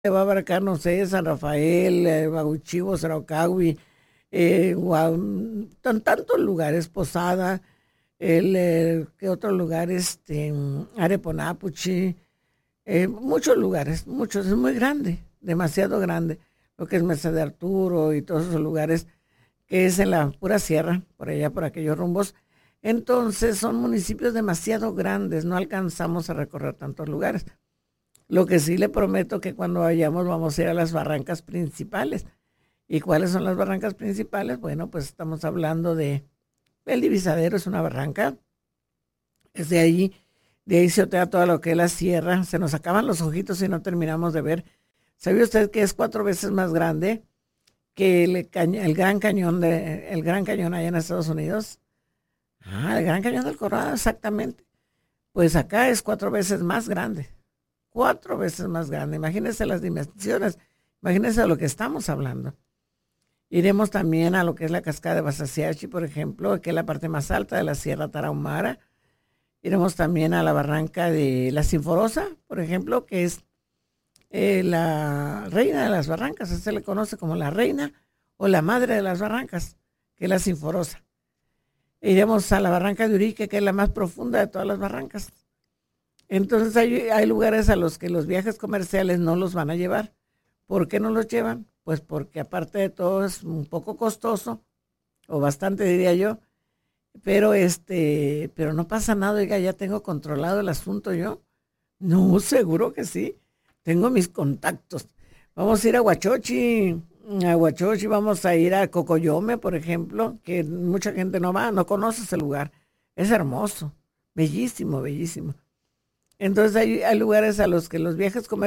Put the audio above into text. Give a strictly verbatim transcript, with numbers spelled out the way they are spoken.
va a abarcar, no sé, San Rafael, eh, Baguchivo, Saraucahui, eh, Guam- tan, tantos lugares, Posada, el, eh, ¿qué otro lugar? Este, mm, Areponapuchi, eh, muchos lugares, muchos, es muy grande, demasiado grande, lo que es Mesa de Arturo y todos esos lugares, que es en la pura sierra, por allá, por aquellos rumbos. Entonces son municipios demasiado grandes, no alcanzamos a recorrer tantos lugares. Lo que sí le prometo que cuando vayamos vamos a ir a las barrancas principales. ¿Y cuáles son las barrancas principales? Bueno, pues estamos hablando de el Divisadero, es una barranca, es de ahí, de ahí se otea todo lo que es la sierra, se nos acaban los ojitos y no terminamos de ver. ¿Sabe usted que es cuatro veces más grande que el, caño- el Gran Cañón de, el Gran Cañón allá en Estados Unidos? Ah, el Gran Cañón del Colorado, exactamente. Pues acá es cuatro veces más grande, cuatro veces más grande. Imagínense las dimensiones, imagínense de lo que estamos hablando. Iremos también a lo que es la cascada de Basasiachi, por ejemplo, que es la parte más alta de la Sierra Tarahumara. Iremos también a la barranca de la Sinforosa, por ejemplo, que es eh, la reina de las barrancas. Se le conoce como la reina o la madre de las barrancas, que es la Sinforosa. Iremos a la barranca de Urique, que es la más profunda de todas las barrancas. Entonces hay, hay lugares a los que los viajes comerciales no los van a llevar. ¿Por qué no los llevan? Pues porque aparte de todo es un poco costoso, o bastante diría yo, pero este, pero no pasa nada, oiga, ya tengo controlado el asunto yo. No, seguro que sí. Tengo mis contactos. Vamos a ir a Huachochi, a Huachochi, vamos a ir a Cocoyome, por ejemplo, que mucha gente no va, no conoce ese lugar. Es hermoso, bellísimo, bellísimo. Entonces hay, hay lugares a los que los viajes comerciales